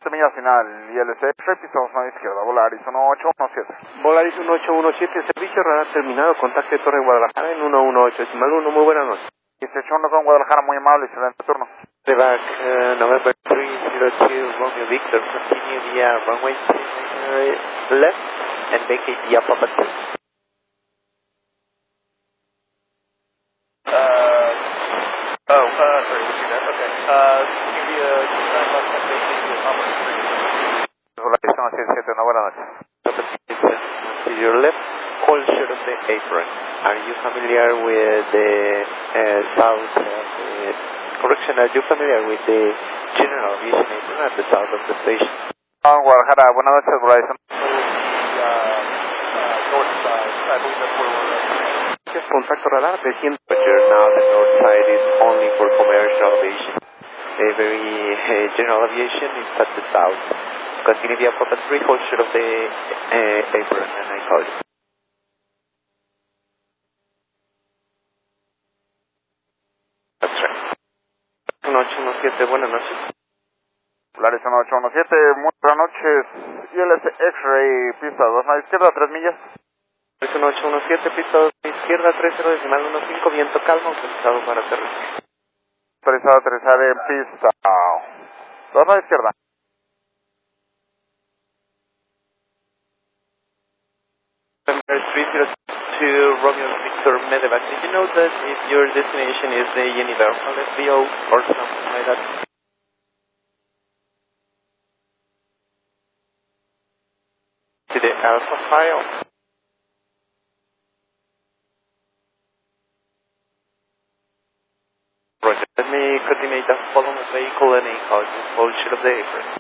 milla final, ILS X-Ray, pista 2 izquierda, Volaris 1817. Volaris 1817, servicio radar terminado, contacte Torre Guadalajara en 118.1, muy buenas noches. 18 con Guadalajara, muy amable, excelente turno. Back, November 302, Romeo Victor, continue via runway left and vacate via Papa 2. Sorry, we'll do that, okay. India, left and vacate via Papa 3. Volaris 177, una buena noche. Papa 2, to your left, hold short of the apron. Are you familiar with the south correction, are you familiar with the general aviation apron at the south of the station? Guadalajara, buenas noches, Volaris. North side, I believe that's where we're at. Contacto radar de 100. Now the north side is only for commercial aviation. Very general aviation is at the south. Continue via Papa 3, hold short of the apron, and I call you. That's right. 1817, buenas noches. Volaris 1817, muy buenas noches, ILS X-Ray, pista 2 izquierda, 3 millas. 1817, pista 2 izquierda, 30.15, viento calmo, autorizado para aterrizar. Autorizado a aterrizar en pista 2 izquierda. November 302, Romeo Victor Medevac. Did you know that if your destination is the Universal FBO or something like that? To the Alpha file. Roger. Let me coordinate the following vehicle and a call to hold short of the apron.